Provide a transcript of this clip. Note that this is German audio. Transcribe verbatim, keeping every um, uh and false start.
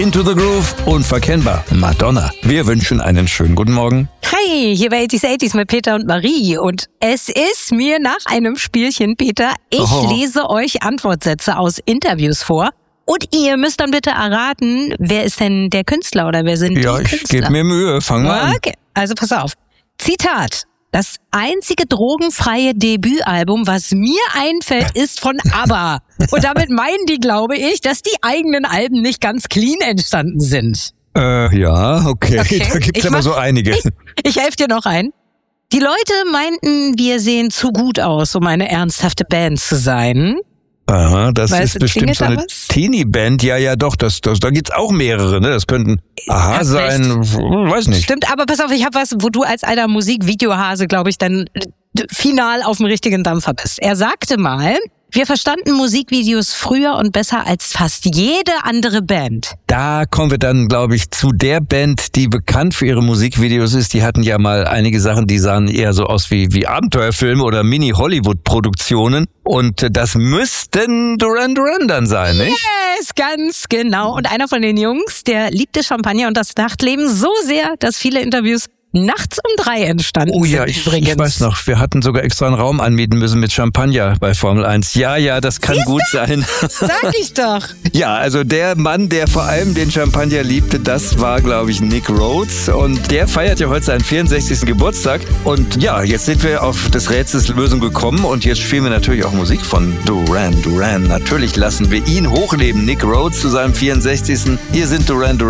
Into the Groove, unverkennbar, Madonna. Wir wünschen einen schönen guten Morgen. Hi, hier bei achtziger achtziger mit Peter und Marie. Und es ist mir nach einem Spielchen, Peter. Ich oh. lese euch Antwortsätze aus Interviews vor. Und ihr müsst dann bitte erraten, wer ist denn der Künstler oder wer sind ja, die Künstler? Ja, ich gebe mir Mühe. Fang mal an. Okay, also pass auf. Zitat. Das einzige drogenfreie Debütalbum, was mir einfällt, ist von ABBA. Und damit meinen die, glaube ich, dass die eigenen Alben nicht ganz clean entstanden sind. Äh, ja, okay. okay. Da gibt's ich aber mach, so einige. Ich, ich helfe dir noch ein. Die Leute meinten, wir sehen zu gut aus, um eine ernsthafte Band zu sein. Aha, das Weißt ist bestimmt so eine Teenie-Band. Ja, ja, doch, das, das, da gibt's auch mehrere, ne? Das könnten Aha Hast sein, recht. weiß nicht. Stimmt, aber pass auf, ich habe was, wo du als alter Musikvideohase, glaube ich, dann final auf dem richtigen Dampfer bist. Er sagte mal, wir verstanden Musikvideos früher und besser als fast jede andere Band. Da kommen wir dann, glaube ich, zu der Band, die bekannt für ihre Musikvideos ist. Die hatten ja mal einige Sachen, die sahen eher so aus wie, wie Abenteuerfilme oder Mini-Hollywood-Produktionen. Und das müssten Duran Duran dann sein, nicht? Yes, ganz genau. Und einer von den Jungs, der liebte Champagner und das Nachtleben so sehr, dass viele Interviews nachts um drei entstanden oh ja, sind ich, übrigens. ich weiß noch, wir hatten sogar extra einen Raum anmieten müssen mit Champagner bei Formel eins. Ja, ja, das kann Siehst gut du? sein. Sag ich doch. Ja, also der Mann, der vor allem den Champagner liebte, das war, glaube ich, Nick Rhodes. Und der feiert ja heute seinen vierundsechzigsten Geburtstag. Und ja, jetzt sind wir auf des Rätsels Lösung gekommen. Und jetzt spielen wir natürlich auch Musik von Duran Duran. Natürlich lassen wir ihn hochleben, Nick Rhodes, zu seinem vierundsechzigsten Hier sind Duran Duran.